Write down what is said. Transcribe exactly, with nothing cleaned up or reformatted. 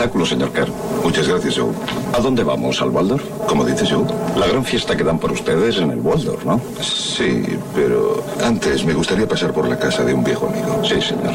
espectáculo, señor Kern. Muchas gracias, Joe. ¿A dónde vamos? ¿Al Waldorf? ¿Cómo dices, Joe? La gran fiesta que dan por ustedes en el Waldorf, ¿no? Sí, pero antes me gustaría pasar por la casa de un viejo amigo. Sí, señor.